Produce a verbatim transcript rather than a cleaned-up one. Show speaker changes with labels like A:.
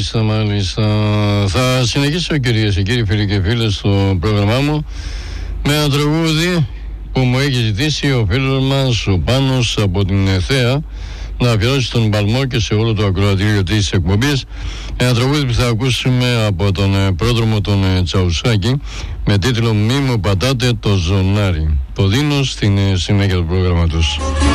A: Μάλιστα, μάλιστα. Θα συνεχίσω, κυρίες και κύριοι, φίλοι και φίλες, στο πρόγραμμά μου με ένα τραγούδι που μου έχει ζητήσει ο φίλος μας ο Πάνος από την Εθέα να αφιερώσει τον Παλμό και σε όλο το ακροατήριο της εκπομπής. Ένα τραγούδι που θα ακούσουμε από τον πρόδρομο τον Τσαουσάκη με τίτλο «Μη μου πατάτε το ζωνάρι». Το δίνω στην συνέχεια του προγράμματος.